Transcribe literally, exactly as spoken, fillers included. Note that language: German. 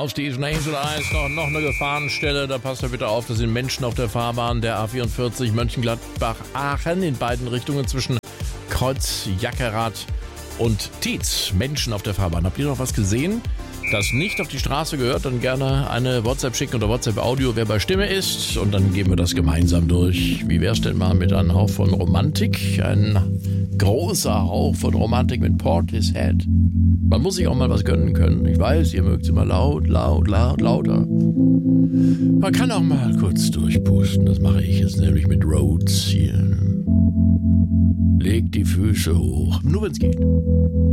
Station Angel Eyes noch, noch eine Gefahrenstelle. Da passt ja bitte auf, da sind Menschen auf der Fahrbahn der A vierundvierzig Mönchengladbach-Aachen in beiden Richtungen zwischen Kreuz Jackerath und Tietz. Menschen auf der Fahrbahn. Habt ihr noch was gesehen, das nicht auf die Straße gehört? Dann gerne eine WhatsApp schicken oder WhatsApp-Audio, wer bei Stimme ist. Und dann gehen wir das gemeinsam durch. Wie wär's denn mal mit einem Hauch von Romantik? Ein großer Hauch von Romantik mit Portishead. Man muss sich auch mal was gönnen können. Ich weiß, ihr mögt es immer laut, laut, laut, lauter. Man kann auch mal kurz durchpusten. Das mache ich jetzt nämlich mit Rhodes hier. Legt die Füße hoch. Nur wenn's geht.